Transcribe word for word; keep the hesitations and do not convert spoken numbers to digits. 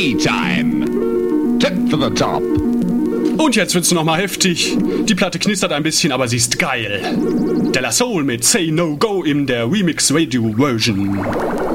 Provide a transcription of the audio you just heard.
Time. Tip for the top. Und jetzt wird's nochmal heftig. Die Platte knistert ein bisschen, aber sie ist geil. De La Soul mit Say No Go in der Remix Radio Version.